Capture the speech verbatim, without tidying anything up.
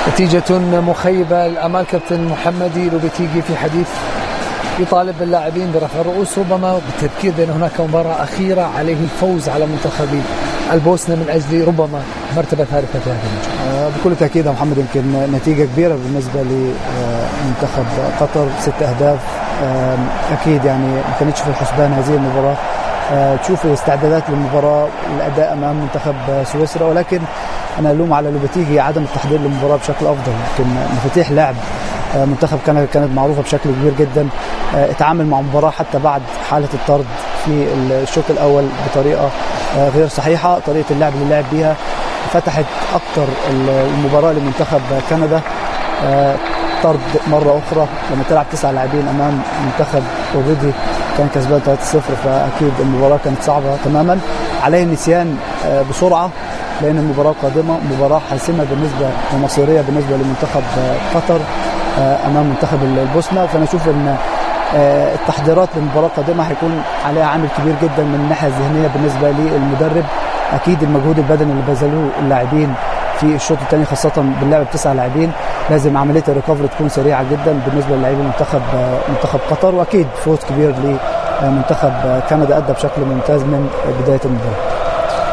نتيجة مخيبة لأمال كابتن محمدي لوبيتيجي في حديث يطالب اللاعبين برفع الرؤوس ربما بالتذكير بأن هناك مباراة أخيرة عليه الفوز على منتخب البوسنة من أجل ربما مرتبة ثالثة في هذا المجال. بكل تأكيد يا محمد يمكن نتيجة كبيرة بالنسبة لمنتخب قطر، ست أهداف أكيد يعني ما كانتش في الحسبان هذه المباراة. تشوف الاستعدادات للمباراة، الأداء أمام منتخب سويسرا، ولكن أنا ألوم على لوبيتيجي عدم التحضير للمباراة بشكل أفضل. يمكن مفاتيح لعب منتخب كندا كانت معروفة بشكل كبير جدا، اتعامل مع مباراة حتى بعد حالة الطرد في الشوط الأول بطريقة غير صحيحة. طريقة اللعب اللي لعب بيها فتحت أكتر المباراة لمنتخب كندا. طرد مرة أخرى لما تلعب تسعة لاعبين أمام منتخب أوريدي كان كسبان ثلاثة صفر، فأكيد المباراة كانت صعبة تماما. عليه النسيان بسرعة لأن المباراة قادمة، مباراة حاسمة بالنسبة ومصيرية بالنسبة لمنتخب قطر أمام منتخب البوسنة. فأنا أشوف أن التحضيرات للمباراة القادمة هيكون عليها عامل كبير جدا من الناحية الذهنية بالنسبة للمدرب. أكيد المجهود البدني اللي بذلوه اللاعبين في الشوط الثاني خاصة باللعب بتسعة لاعبين، لازم عملية الريكفري تكون سريعة جدا بالنسبة للاعبين منتخب منتخب قطر. وأكيد فوز كبير لمنتخب كندا أدى بشكل ممتاز من بداية المباراة.